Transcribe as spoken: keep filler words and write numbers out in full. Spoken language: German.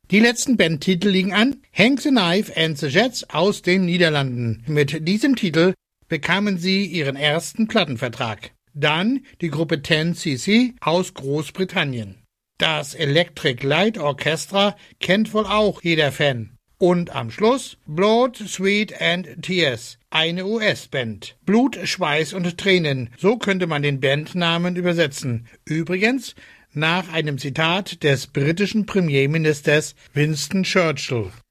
Die letzten Bandtitel liegen an. Hank the Knife and the Jets aus den Niederlanden. Mit diesem Titel bekamen sie ihren ersten Plattenvertrag. Dann die Gruppe zehn C C aus Großbritannien. Das Electric Light Orchestra kennt wohl auch jeder Fan. Und am Schluss Blood, Sweat and Tears, eine U S-Band. Blut, Schweiß und Tränen, so könnte man den Bandnamen übersetzen. Übrigens nach einem Zitat des britischen Premierministers Winston Churchill.